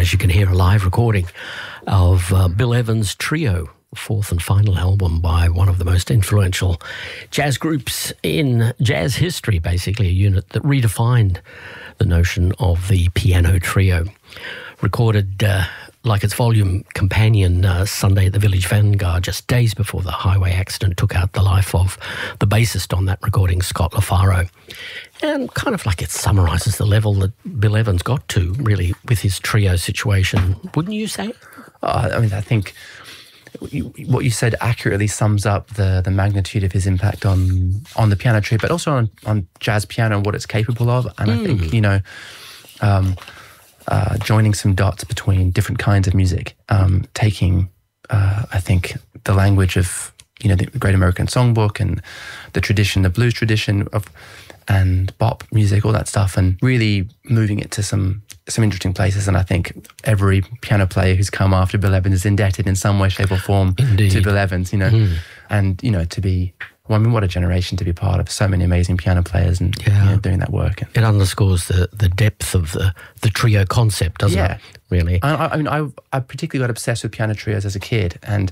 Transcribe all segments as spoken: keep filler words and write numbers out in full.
as you can hear, a live recording of uh, Bill Evans' Trio, fourth and final album by one of the most influential jazz groups in jazz history, basically a unit that redefined the notion of the piano trio. Recorded uh, like its volume companion uh, Sunday at the Village Vanguard, just days before the highway accident took out the life of the bassist on that recording, Scott LaFaro. And kind of like it summarises the level that Bill Evans got to, really, with his trio situation, wouldn't you say? Uh, I mean, I think what you said accurately sums up the the magnitude of his impact on on the piano trio, but also on, on jazz piano and what it's capable of. And mm. I think, you know, um, uh, joining some dots between different kinds of music, um, taking, uh, I think, the language of, you know, the Great American Songbook and the tradition, the blues tradition of, and bop music, all that stuff, and really moving it to some some interesting places. And I think every piano player who's come after Bill Evans is indebted in some way, shape or form Indeed. to Bill Evans, you know. Mm. And, you know, to be, well, I mean, what a generation to be part of. So many amazing piano players and yeah. you know, doing that work. It underscores the, the depth of the, the trio concept, doesn't yeah. it, really? I, I mean, I, I particularly got obsessed with piano trios as a kid, and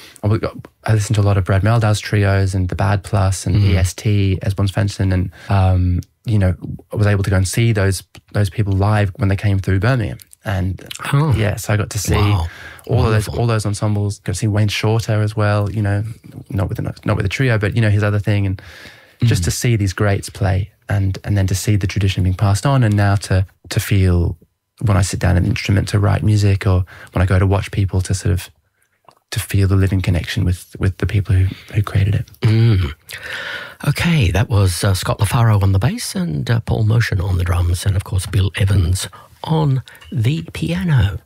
I listened to a lot of Brad Meldau's trios and the Bad Plus and mm. E S T, Esbjörn Svensson, and um, you know, I was able to go and see those those people live when they came through Birmingham. And oh. yeah, so I got to see wow. all Wonderful. of those all those ensembles. Got to see Wayne Shorter as well. You know, not with the not with the trio, but you know his other thing, and mm. just to see these greats play, and and then to see the tradition being passed on, and now to to feel when I sit down at an instrument to write music, or when I go to watch people, to sort of to feel the living connection with, with the people who, who created it. Mm. Okay, that was uh, Scott LaFaro on the bass and uh, Paul Motion on the drums, and of course Bill Evans on the piano.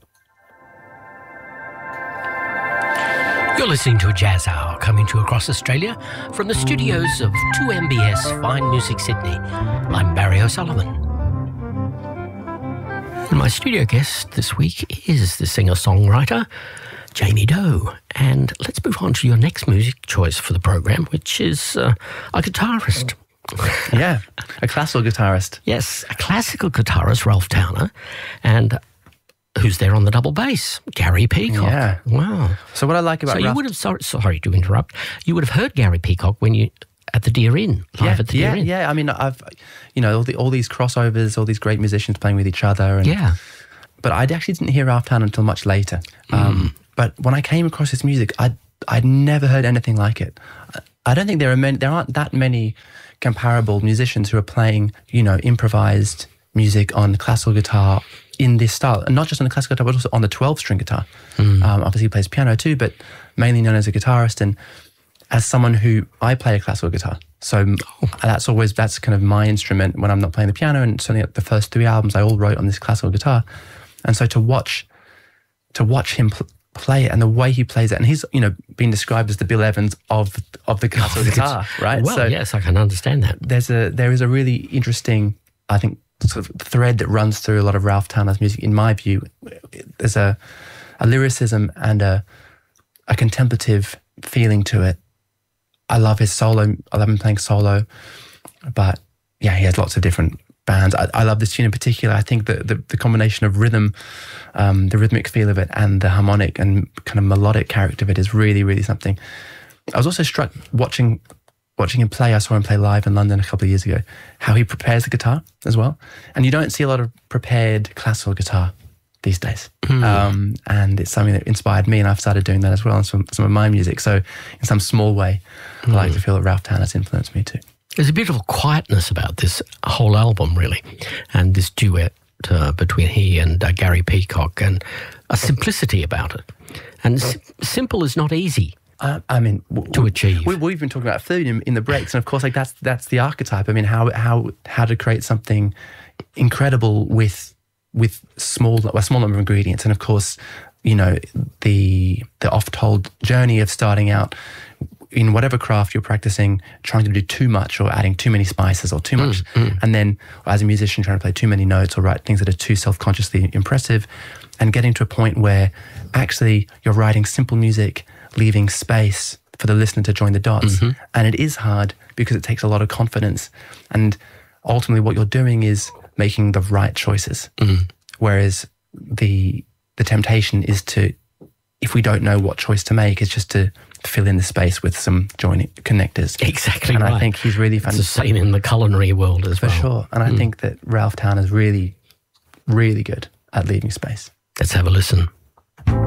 You're listening to a Jazz Hour coming to you across Australia from the studios of two M B S Fine Music Sydney. I'm Barry O'Sullivan. And my studio guest this week is the singer-songwriter Jamie Doe. And let's move on to your next music choice for the program, which is uh, a guitarist. Yeah, a classical guitarist. Yes, a classical guitarist, Ralph Towner, and who's there on the double bass? Gary Peacock. Yeah. Wow. So what I like about so Ralph... you would have, sorry, sorry to interrupt, you would have heard Gary Peacock when you, at the Deer Inn, live yeah, at the yeah, Deer Inn. Yeah, I mean, I've, you know, all, the, all these crossovers, all these great musicians playing with each other. And, yeah. But I actually didn't hear Ralph Towner until much later. Mm. Um, but when I came across his music, I'd, I'd never heard anything like it. I don't think there are many, there aren't that many comparable musicians who are playing, you know, improvised music on classical guitar in this style, and not just on the classical guitar, but also on the twelve-string guitar. Mm. Um, obviously, he plays piano too, but mainly known as a guitarist. And as someone who, I play a classical guitar, so oh. that's always, that's kind of my instrument when I'm not playing the piano, and certainly the first three albums I all wrote on this classical guitar. And so to watch, to watch him pl- play it and the way he plays it, and he's, you know, been described as the Bill Evans of of the classical guitar, right? Well, so yes, I can understand that. There's a there is a really interesting, I think, sort of thread that runs through a lot of Ralph Towner's music, in my view. There's a a lyricism and a a contemplative feeling to it. I love his solo. I love him playing solo, but yeah, he has lots of different bands. I, I love this tune in particular. I think that the, the combination of rhythm, um, the rhythmic feel of it, and the harmonic and kind of melodic character of it is really, really something. I was also struck watching watching him play. I saw him play live in London a couple of years ago, how he prepares the guitar as well. And you don't see a lot of prepared classical guitar these days. Mm. Um, and it's something that inspired me, and I've started doing that as well in some, some of my music. So in some small way, mm. I like to feel that Ralph Towner's influenced me too. There's a beautiful quietness about this whole album, really, and this duet uh, between he and uh, Gary Peacock, and a simplicity about it. And sim- simple is not easy. Uh, I mean, w- to achieve. We, we've been talking about food in, in the breaks, and of course, like that's that's the archetype. I mean, how how how to create something incredible with with small a small number of ingredients, and of course, you know, the the oft-told journey of starting out in whatever craft you're practicing, trying to do too much or adding too many spices or too much, mm, mm. and then as a musician trying to play too many notes or write things that are too self-consciously impressive, and getting to a point where actually you're writing simple music, leaving space for the listener to join the dots. Mm-hmm. And it is hard because it takes a lot of confidence, and ultimately what you're doing is making the right choices. Mm. Whereas the the temptation is to, if we don't know what choice to make, is just to fill in the space with some joining connectors. Exactly and right. I think he's really fun. It's the same in the culinary world as For well. sure. And I Mm. think that Ralph Town is really, really good at leaving space. Let's have a listen.